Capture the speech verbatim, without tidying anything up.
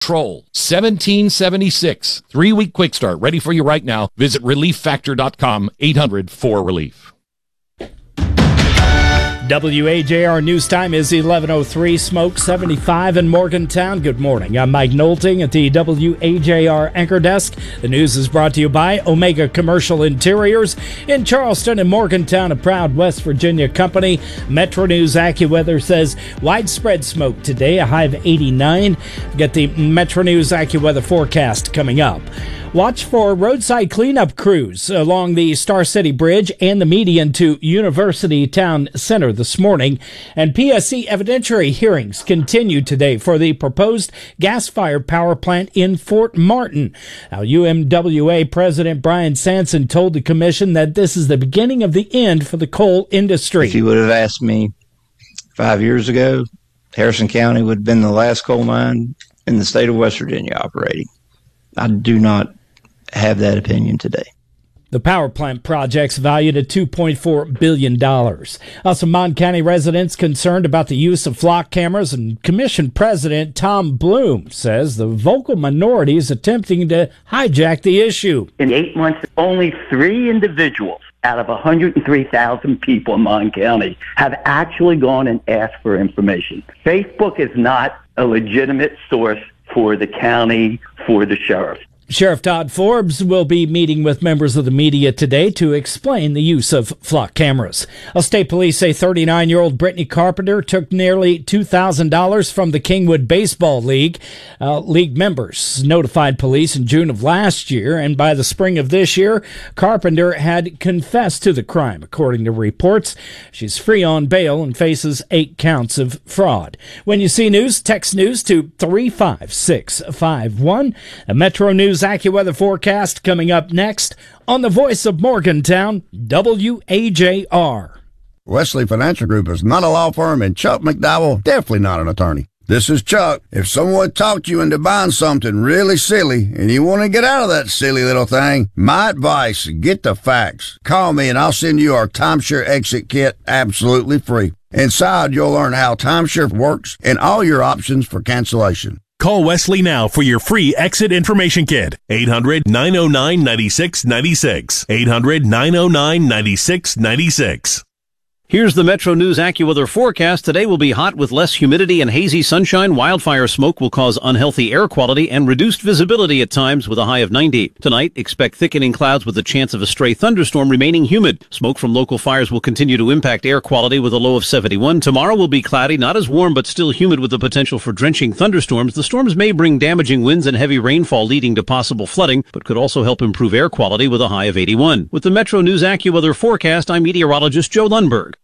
Troll, seventeen seventy-six. Three-week quick start. Ready for you right now. Visit relief factor dot com, eight hundred four relief. W A J R News Time is eleven oh three. Smoke seventy-five in Morgantown. Good morning. I'm Mike Nolting at the W A J R Anchor Desk. The news is brought to you by Omega Commercial Interiors in Charleston and Morgantown, a proud West Virginia company. Metro News AccuWeather says widespread smoke today, a high of eighty-nine. Get the Metro News AccuWeather forecast coming up. Watch for roadside cleanup crews along the Star City Bridge and the median to University Town Center this morning. And P S C evidentiary hearings continue today for the proposed gas-fired power plant in Fort Martin. Now, U M W A President Brian Sanson told the commission that this is the beginning of the end for the coal industry. If you would have asked me five years ago, Harrison County would have been the last coal mine in the state of West Virginia operating. I do not have that opinion today. The power plant project's valued at two point four billion dollars. Also, Mon County residents concerned about the use of flock cameras, and Commission President Tom Bloom says the vocal minority is attempting to hijack the issue. In eight months, only three individuals out of one hundred three thousand people in Mon County have actually gone and asked for information. Facebook is not a legitimate source for the county, for the sheriff. Sheriff Todd Forbes will be meeting with members of the media today to explain the use of flock cameras. A state police say thirty-nine-year-old Brittany Carpenter took nearly two thousand dollars from the Kingwood Baseball League. Uh, league members notified police in June of last year, and by the spring of this year, Carpenter had confessed to the crime, according to reports. She's free on bail and faces eight counts of fraud. When you see news, text news to three five six five one. A Metro News AccuWeather forecast coming up next on the voice of Morgantown, W A J R. Wesley Financial Group is not a law firm, and Chuck McDowell definitely not an attorney. This is Chuck. If someone talked you into buying something really silly and you want to get out of that silly little thing, my advice, get the facts. Call me and I'll send you our timeshare exit kit absolutely free. Inside, you'll learn how timeshare works and all your options for cancellation. Call Wesley now for your free exit information kit. eight hundred, nine oh nine, nine six nine six. eight hundred, nine oh nine, nine six nine six. Here's the Metro News AccuWeather forecast. Today will be hot with less humidity and hazy sunshine. Wildfire smoke will cause unhealthy air quality and reduced visibility at times with a high of ninety. Tonight, expect thickening clouds with a chance of a stray thunderstorm remaining humid. Smoke from local fires will continue to impact air quality with a low of seventy-one. Tomorrow will be cloudy, not as warm, but still humid with the potential for drenching thunderstorms. The storms may bring damaging winds and heavy rainfall leading to possible flooding, but could also help improve air quality with a high of eighty-one. With the Metro News AccuWeather forecast, I'm meteorologist Joe Lundberg.